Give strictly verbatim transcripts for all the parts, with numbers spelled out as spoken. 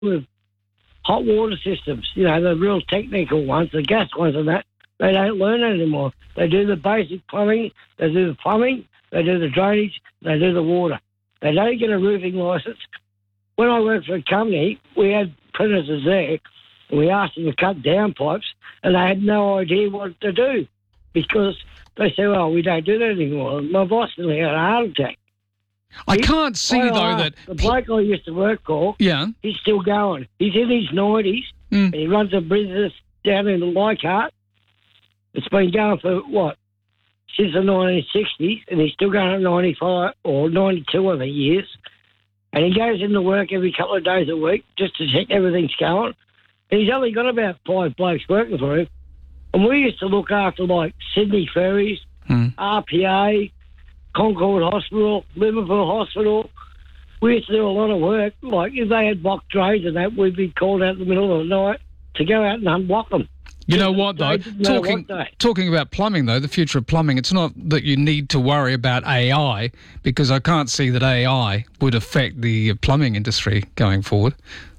with hot water systems, you know, the real technical ones, the gas ones and that, they don't learn it anymore. They do the basic plumbing, they do the plumbing, they do the drainage, they do the water. They don't get a roofing licence. When I worked for a company, we had apprentices there, and we asked them to cut down pipes, and they had no idea what to do because they said, well, we don't do that anymore. My boss nearly had a heart attack. I can't see, I though, asked, that... The bloke I used to work for, yeah. he's still going. He's in his nineties, mm. and he runs a business down in Leichhardt. It's been going for, what, since the nineteen sixties, and he's still going at ninety-five or ninety-two of the years. And he goes into work every couple of days a week just to check everything's going. And he's only got about five blokes working for him. And we used to look after, like, Sydney Ferries, mm. R P A, Concord Hospital, Liverpool Hospital. We used to do a lot of work. Like, if they had blocked drains and that, we'd be called out in the middle of the night to go out and unblock them. You know what, though? Talking, talking about plumbing, though, the future of plumbing, it's not that you need to worry about A I, because I can't see that A I would affect the plumbing industry going forward.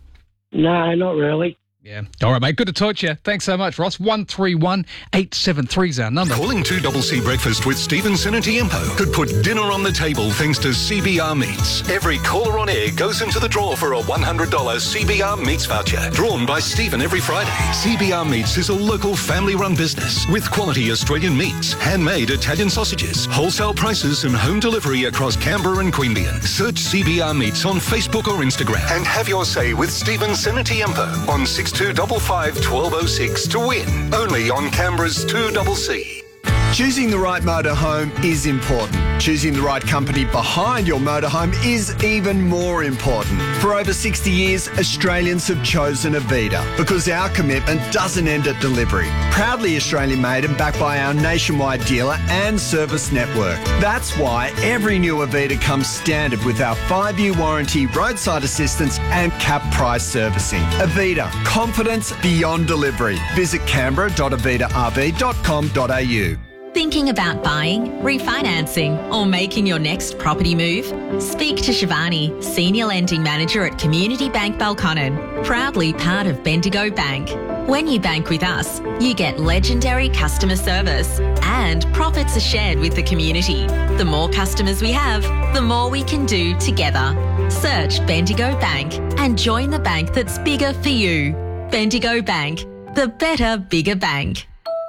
No, not really. Yeah. All right, mate. Good to talk to you. Thanks so much, Ross. one three one, eight seven three is our number. Calling two C C Breakfast with Stevenson and Tiempo could put dinner on the table thanks to C B R Meats. Every caller on air goes into the draw for a one hundred dollars C B R Meats voucher, drawn by Stephen every Friday. C B R Meats is a local family-run business with quality Australian meats, handmade Italian sausages, wholesale prices and home delivery across Canberra and Queanbeyan. Search C B R Meats on Facebook or Instagram and have your say with Stevenson and Tiempo on six two five five, one two oh six to win. Only on Canberra's two C C. Choosing the right motorhome is important. Choosing the right company behind your motorhome is even more important. For over sixty years, Australians have chosen Avita because our commitment doesn't end at delivery. Proudly Australian made and backed by our nationwide dealer and service network. That's why every new Avita comes standard with our five-year warranty, roadside assistance and cap price servicing. Avita, confidence beyond delivery. Visit canberra dot avita r v dot com dot a u. Thinking about buying, refinancing, or making your next property move? Speak to Shivani, Senior Lending Manager at Community Bank Belconnen, proudly part of Bendigo Bank. When you bank with us, you get legendary customer service and profits are shared with the community. The more customers we have, the more we can do together. Search Bendigo Bank and join the bank that's bigger for you. Bendigo Bank, the better, bigger bank.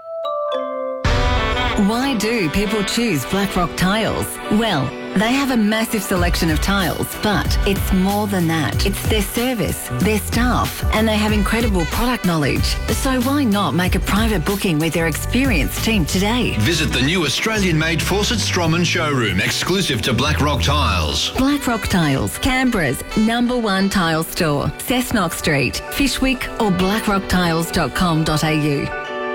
Why do people choose Blackrock Tiles? Well, they have a massive selection of tiles, but it's more than that. It's their service, their staff, and they have incredible product knowledge. So why not make a private booking with their experienced team today? Visit the new Australian-made Fawcett Stroman showroom, exclusive to Blackrock Tiles. Blackrock Tiles, Canberra's number one tile store. Cessnock Street, Fishwick or blackrock tiles dot com dot a u.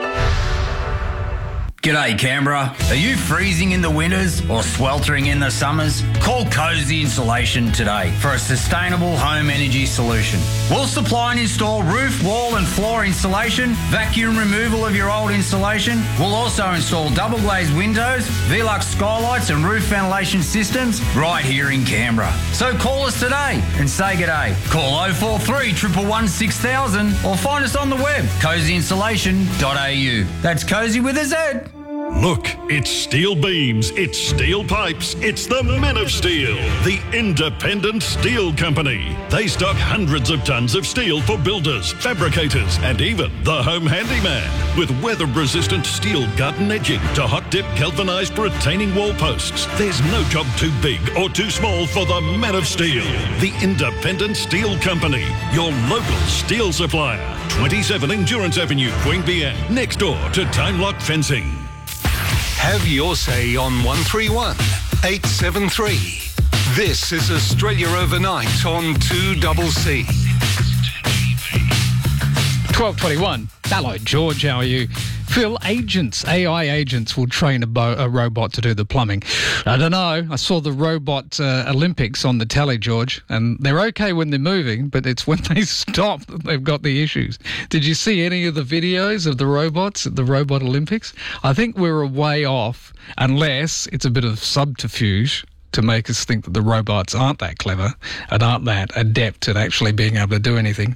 G'day Canberra. Are you freezing in the winters or sweltering in the summers? Call Cozy Insulation today for a sustainable home energy solution. We'll supply and install roof, wall and floor insulation, vacuum removal of your old insulation. We'll also install double glazed windows, Velux skylights and roof ventilation systems right here in Canberra. So call us today and say g'day. Call oh four three, one one one, six thousand or find us on the web, cozy insulation dot a u. That's Cozy with a Z. Look, it's steel beams, it's steel pipes, it's the Men of Steel, the independent steel company. They stock hundreds of tons of steel for builders, fabricators, and even the home handyman. With weather-resistant steel garden edging to hot-dip galvanised retaining wall posts, there's no job too big or too small for the Men of Steel, the independent steel company, your local steel supplier. twenty-seven Endurance Avenue, Queanbeyan, next door to Time Lock Fencing. Have your say on one three one, eight seven three. This is Australia Overnight on two C C. twelve twenty-one. Hello, George. How are you? Phil, agents, A I agents will train a, bo- a robot to do the plumbing. I don't know. I saw the robot uh, Olympics on the telly, George, and they're okay when they're moving, but it's when they stop that they've got the issues. Did you see any of the videos of the robots at the Robot Olympics? I think we're a way off, unless it's a bit of subterfuge to make us think that the robots aren't that clever and aren't that adept at actually being able to do anything.